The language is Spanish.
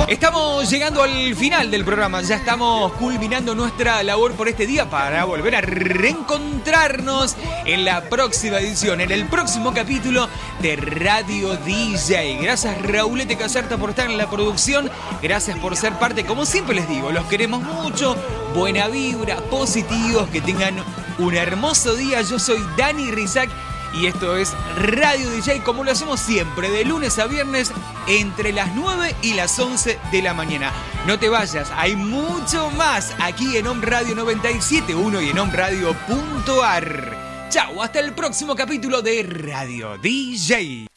Estamos llegando al final del programa, ya estamos culminando nuestra labor por este día para volver a reencontrarnos en la próxima edición, en el próximo capítulo de Radio DJ. Gracias Raulete Caserta por estar en la producción, gracias por ser parte, como siempre les digo, los queremos mucho, buena vibra, positivos, que tengan un hermoso día. Yo soy Dani Rizak y esto es Radio DJ, como lo hacemos siempre, de lunes a viernes, entre las 9 y las 11 de la mañana. No te vayas, hay mucho más aquí en Om Radio 97.1 y en omradio.ar. Chau, hasta el próximo capítulo de Radio DJ.